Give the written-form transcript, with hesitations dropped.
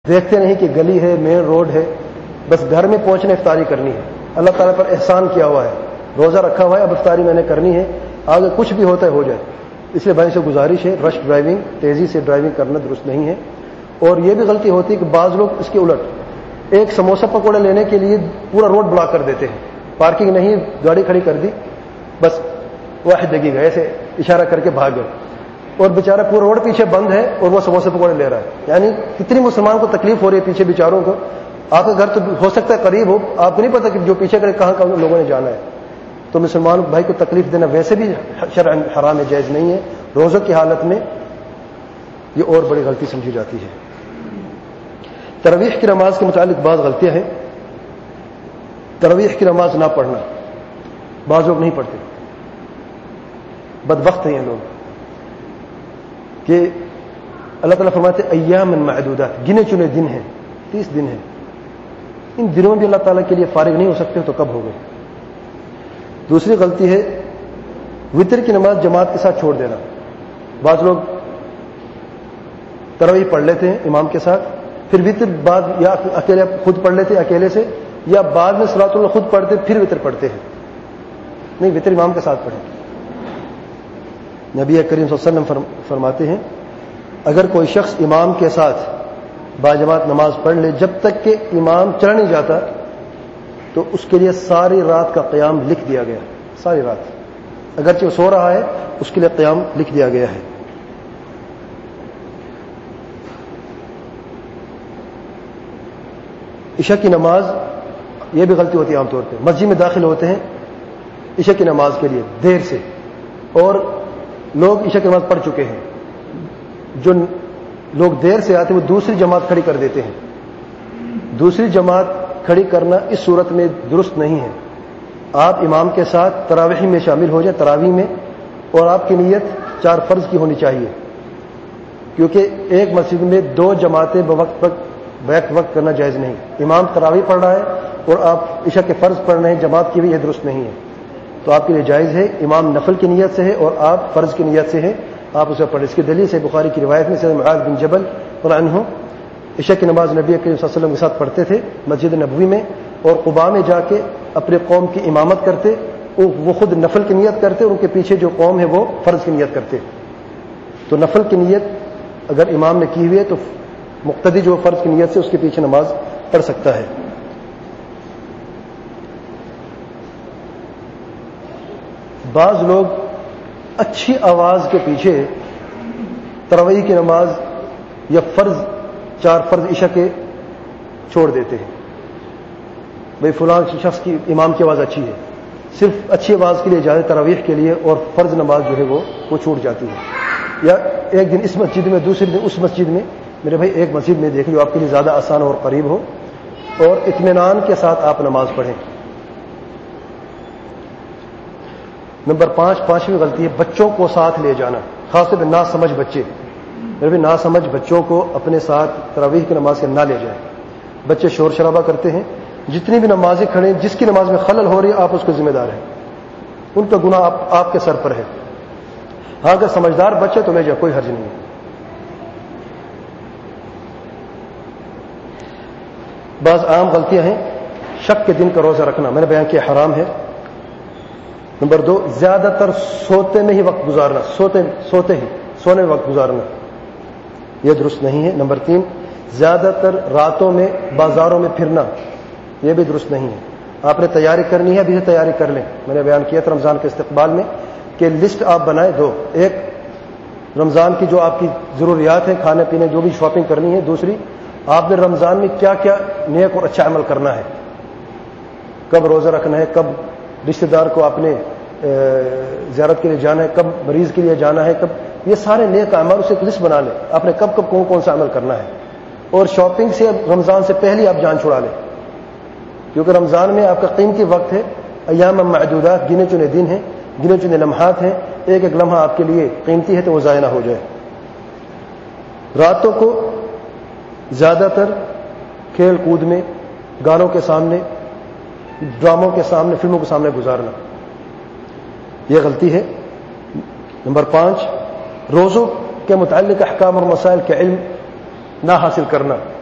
دیکھتے نہیں کہ گلی ہے، مین روڈ ہے، بس گھر میں پہنچنے افطاری کرنی ہے. اللہ تعالیٰ پر احسان کیا ہوا ہے، روزہ رکھا ہوا ہے، اب افطاری میں نے کرنی ہے، آگے کچھ بھی ہوتا ہے ہو جائے. اس لیے بھائی سے گزارش ہے، رش ڈرائیونگ، تیزی سے ڈرائیونگ کرنا درست نہیں ہے. اور یہ بھی غلطی ہوتی ہے کہ بعض لوگ اس کے الٹ ایک سموسہ پکوڑے لینے کے لیے پورا روڈ بلاک کر دیتے ہیں. پارکنگ نہیں، گاڑی کھڑی کر دی، بس واحد لگی گئے، ایسے اشارہ کر کے بھاگ گئے، اور بیچارہ پورا روڈ پیچھے بند ہے اور وہ سموسے پکوڑے لے رہا ہے. یعنی کتنی مسلمان کو تکلیف ہو رہی ہے پیچھے بیچاروں کو. آپ کا گھر تو ہو سکتا ہے قریب ہو، آپ کو نہیں پتا کہ جو پیچھے کرے کہاں کہاں لوگوں نے جانا ہے. تو مسلمان بھائی کو تکلیف دینا ویسے بھی شرعاً حرام ہے، جائز نہیں ہے. روزوں کی حالت میں یہ اور بڑی غلطی سمجھی جاتی ہے. تراویح کی نماز کے متعلق بعض غلطیاں ہیں. تراویح کی نماز نہ پڑھنا، بعض لوگ نہیں پڑھتے، بدبخت ہیں یہ لوگ کہ اللہ تعالیٰ فرماتے ایام معدودات، گنے چنے دن ہیں، 30 دن ہیں. ان دنوں میں بھی اللہ تعالیٰ کے لیے فارغ نہیں ہو سکتے تو کب ہو گئے. دوسری غلطی ہے وتر کی نماز جماعت کے ساتھ چھوڑ دینا. بعض لوگ تراویح پڑھ لیتے ہیں امام کے ساتھ، پھر وتر بعد یا اکیلے خود پڑھ لیتے ہیں اکیلے سے، یا بعد میں صلاۃ اللہ خود پڑھتے پھر وتر پڑھتے ہیں. نہیں، وتر امام کے ساتھ پڑھیں. نبی کریم صلی اللہ علیہ وسلم فرماتے ہیں اگر کوئی شخص امام کے ساتھ باجماعت نماز پڑھ لے جب تک کہ امام چلا نہیں جاتا تو اس کے لیے ساری رات کا قیام لکھ دیا گیا. ساری رات، اگرچہ وہ سو رہا ہے اس کے لیے قیام لکھ دیا گیا ہے. عشاء کی نماز، یہ بھی غلطی ہوتی ہے عام طور پہ. مسجد میں داخل ہوتے ہیں عشاء کی نماز کے لیے دیر سے، اور لوگ عشاء کی نماز پڑھ چکے ہیں. جو لوگ دیر سے آتے ہیں وہ دوسری جماعت کھڑی کر دیتے ہیں. دوسری جماعت کھڑی کرنا اس صورت میں درست نہیں ہے. آپ امام کے ساتھ تراویح میں شامل ہو جائیں، تراویح میں، اور آپ کی نیت 4 فرض کی ہونی چاہیے، کیونکہ ایک مسجد میں 2 جماعتیں بیک وقت کرنا جائز نہیں. امام تراویح پڑھ رہا ہے اور آپ عشاء کے فرض پڑھ رہے ہیں جماعت کی بھی، یہ درست نہیں ہے. تو آپ کے لیے جائز ہے امام نفل کی نیت سے ہے اور آپ فرض کی نیت سے ہیں، آپ اسے پڑھیں. اس کی دلیل سے بخاری کی روایت میں سے معاذ بن جبل رضی اللہ عنہ عشاء کی نماز نبی کریم صلی اللہ علیہ وسلم کے ساتھ پڑھتے تھے مسجد نبوی میں، اور قباء میں جا کے اپنے قوم کی امامت کرتے. وہ خود نفل کی نیت کرتے اور ان کے پیچھے جو قوم ہے وہ فرض کی نیت کرتے. تو نفل کی نیت اگر امام نے کی ہوئی ہے تو مقتدی جو فرض کی نیت سے اس کے پیچھے نماز پڑھ سکتا ہے. بعض لوگ اچھی آواز کے پیچھے تراویح کی نماز یا 4 فرض عشاء کے چھوڑ دیتے ہیں. بھئی فلاں شخص کی امام کی آواز اچھی ہے، صرف اچھی آواز کے لیے جاتے تراویح کے لیے، اور فرض نماز جو ہے وہ چھوٹ جاتی ہے. یا ایک دن اس مسجد میں، دوسرے دن اس مسجد میں. میرے بھائی ایک مسجد میں دیکھ لو آپ کے لیے زیادہ آسان اور قریب ہو، اور اطمینان کے ساتھ آپ نماز پڑھیں. نمبر 5، غلطی ہے بچوں کو ساتھ لے جانا، خاص طور پہ ناسمجھ بچے. میرے بھی ناسمجھ بچوں کو اپنے ساتھ تراویح کی نماز کے نہ لے جائیں. بچے شور شرابہ کرتے ہیں. جتنی بھی نمازیں کھڑے ہیں، جس کی نماز میں خلل ہو رہی ہے آپ اس کو ذمہ دار ہیں، ان کا گناہ آپ کے سر پر ہے. ہاں اگر سمجھدار بچے تو لے جائے، کوئی حرج نہیں ہے. بعض عام غلطیاں ہیں شک کے دن کا روزہ رکھنا، میں نے بیان کیا حرام ہے. نمبر 2، زیادہ تر سوتے میں ہی وقت گزارنا، سونے میں وقت گزارنا، یہ درست نہیں ہے. نمبر 3، زیادہ تر راتوں میں بازاروں میں پھرنا، یہ بھی درست نہیں ہے. آپ نے تیاری کرنی ہے، ابھی سے تیاری کر لیں. میں نے بیان کیا تھا رمضان کے استقبال میں کہ لسٹ آپ بنائیں 2، ایک رمضان کی جو آپ کی ضروریات ہیں، کھانے پینے جو بھی شاپنگ کرنی ہے. دوسری، آپ نے رمضان میں کیا کیا نیک اور اچھا عمل کرنا ہے، کب روزہ رکھنا ہے، کب رشتہ دار کو آپ نے زیارت کے لیے جانا ہے، کب مریض کے لیے جانا ہے، کب، یہ سارے نیک اعمال اسے ایک لسٹ بنا لیں آپ نے کب کون سا عمل کرنا ہے. اور شاپنگ سے رمضان سے پہلے آپ جان چھڑا لیں، کیونکہ رمضان میں آپ کا قیمتی وقت ہے. ایام معدودات، گنے چنے دن ہیں، گنے چنے لمحات ہیں. ایک ایک لمحہ آپ کے لیے قیمتی ہے تو وہ ضائع نہ ہو جائے. راتوں کو زیادہ تر کھیل کود میں، گانوں کے سامنے، ڈراموں کے سامنے، فلموں کے سامنے گزارنا، یہ غلطی ہے. نمبر 5، روزوں کے متعلق احکام اور مسائل کا علم نہ حاصل کرنا.